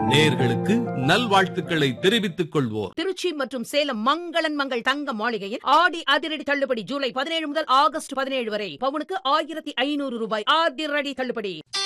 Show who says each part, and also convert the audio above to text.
Speaker 1: நேயர்களுக்கு நல்வாழ்த்துக்களை தெரிவித்துக் கொள்வோர்.
Speaker 2: திருச்சி மற்றும் சேலம் மங்களன் மங்கள் தங்க மாளிகையில் ஆடி அதிரடி தள்ளுபடி ஜூலை 17 முதல் ஆகஸ்ட் 17 வரை பவுனுக்கு 1500 ரூபாய் அதிரடி தள்ளுபடி.